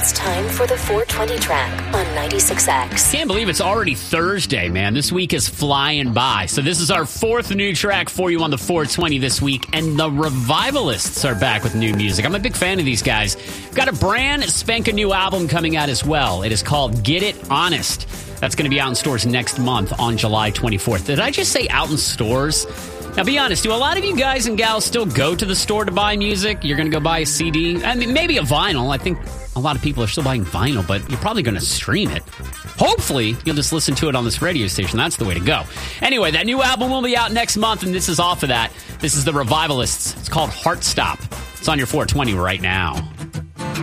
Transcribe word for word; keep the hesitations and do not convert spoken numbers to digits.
It's time for the four twenty track on ninety-six X. Can't believe it's already Thursday, man. This week is flying by. So this is our fourth new track for you on the four twenty this week, and the Revivalists are back with new music. I'm a big fan of these guys. Got a brand spanking new album coming out as well. It is called Get It Honest. That's going to be out in stores next month on July twenty-fourth. Did I just say out in stores? Now, be honest, do a lot of you guys and gals still go to the store to buy music? You're going to go buy a C D? I mean, maybe a vinyl. I think a lot of people are still buying vinyl, but you're probably going to stream it. Hopefully, you'll just listen to it on this radio station. That's the way to go. Anyway, that new album will be out next month, and this is off of that. This is the Revivalists. It's called Heart Stop. It's on your four twenty right now.